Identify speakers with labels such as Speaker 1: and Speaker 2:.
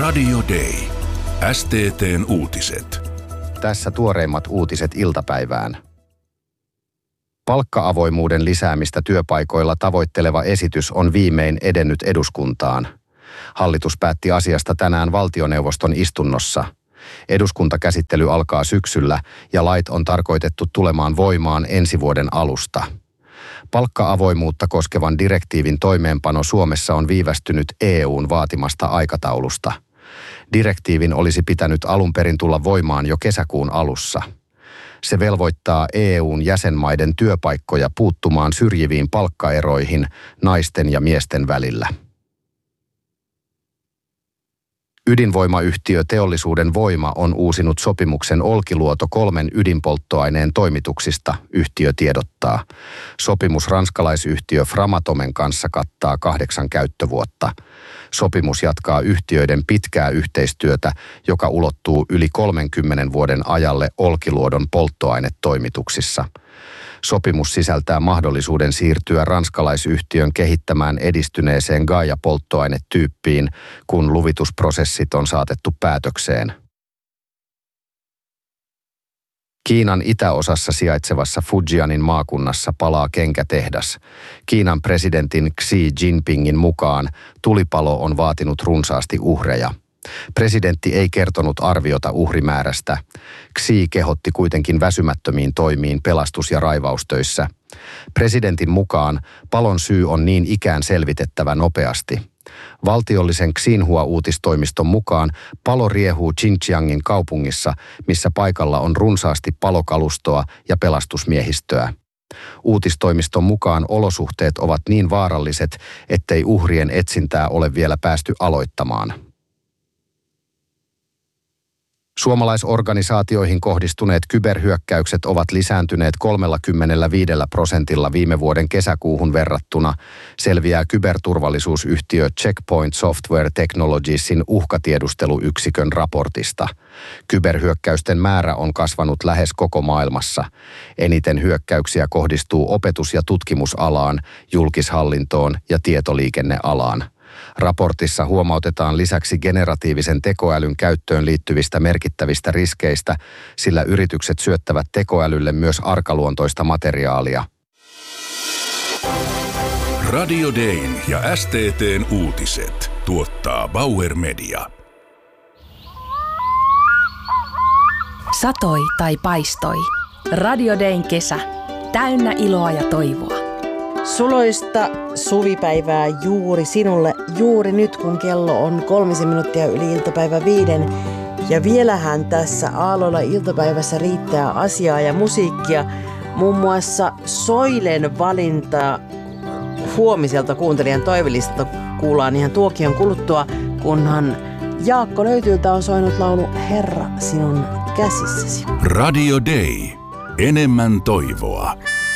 Speaker 1: Radio Day. STT:n uutiset.
Speaker 2: Tässä tuoreimmat uutiset iltapäivään. Palkka-avoimuuden lisäämistä työpaikoilla tavoitteleva esitys on viimein edennyt eduskuntaan. Hallitus päätti asiasta tänään valtioneuvoston istunnossa. Eduskuntakäsittely alkaa syksyllä ja lait on tarkoitettu tulemaan voimaan ensi vuoden alusta. Palkka-avoimuutta koskevan direktiivin toimeenpano Suomessa on viivästynyt EU:n vaatimasta aikataulusta. Direktiivin olisi pitänyt alun perin tulla voimaan jo kesäkuun alussa. Se velvoittaa EU:n jäsenmaiden työpaikkoja puuttumaan syrjiviin palkkaeroihin naisten ja miesten välillä. Ydinvoimayhtiö Teollisuuden Voima on uusinut sopimuksen Olkiluoto 3 ydinpolttoaineen toimituksista, yhtiö tiedottaa. Sopimus ranskalaisyhtiö Framatomen kanssa kattaa 8 käyttövuotta. Sopimus jatkaa yhtiöiden pitkää yhteistyötä, joka ulottuu yli 30 vuoden ajalle Olkiluodon polttoainetoimituksissa. Sopimus sisältää mahdollisuuden siirtyä ranskalaisyhtiön kehittämään edistyneeseen Gaia-polttoainetyyppiin, kun luvitusprosessit on saatettu päätökseen. Kiinan itäosassa sijaitsevassa Fujianin maakunnassa palaa kenkätehdas. Kiinan presidentin Xi Jinpingin mukaan tulipalo on vaatinut runsaasti uhreja. Presidentti ei kertonut arviota uhrimäärästä. Xi kehotti kuitenkin väsymättömiin toimiin pelastus- ja raivaustöissä. Presidentin mukaan palon syy on niin ikään selvitettävä nopeasti. Valtiollisen Xinhua-uutistoimiston mukaan palo riehuu Xinjiangin kaupungissa, missä paikalla on runsaasti palokalustoa ja pelastusmiehistöä. Uutistoimiston mukaan olosuhteet ovat niin vaaralliset, ettei uhrien etsintää ole vielä päästy aloittamaan. Suomalaisorganisaatioihin kohdistuneet kyberhyökkäykset ovat lisääntyneet 35% viime vuoden kesäkuuhun verrattuna, selviää kyberturvallisuusyhtiö Checkpoint Software Technologiesin uhkatiedusteluyksikön raportista. Kyberhyökkäysten määrä on kasvanut lähes koko maailmassa. Eniten hyökkäyksiä kohdistuu opetus- ja tutkimusalaan, julkishallintoon ja tietoliikennealaan. Raportissa huomautetaan lisäksi generatiivisen tekoälyn käyttöön liittyvistä merkittävistä riskeistä, sillä yritykset syöttävät tekoälylle myös arkaluontoista materiaalia.
Speaker 1: Radio Dayn ja STT:n uutiset tuottaa Bauer Media.
Speaker 3: Satoi tai paistoi. Radio Dayn kesä. Täynnä iloa ja toivoa.
Speaker 4: Suloista suvipäivää juuri sinulle, juuri nyt kun kello on 3 minuuttia yli iltapäivä 5. Ja vielähän tässä aalloilla iltapäivässä riittää asiaa ja musiikkia. Muun muassa Soilen valinta huomiselta kuuntelijan toivelistalta kuullaan ihan tuokion kuluttua, kunhan Jaakko Löytyltä on soinut laulu Herra sinun käsissäsi.
Speaker 1: Radio Day. Enemmän toivoa.